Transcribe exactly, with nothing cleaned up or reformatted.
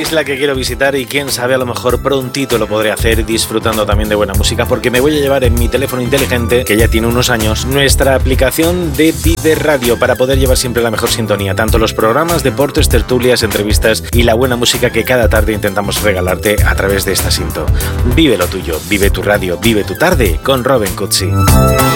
isla que quiero visitar y quién sabe, a lo mejor prontito lo podré hacer disfrutando también de buena música, porque me voy a llevar en mi teléfono inteligente, que ya tiene unos años, nuestra aplicación de Vive Radio para poder llevar siempre la mejor sintonía, tanto los programas, deportes, tertulias, entrevistas y la buena música que cada tarde intentamos regalarte a través de esta sinto. Vive lo tuyo, vive tu radio, vive tu tarde con Robin Cutsi.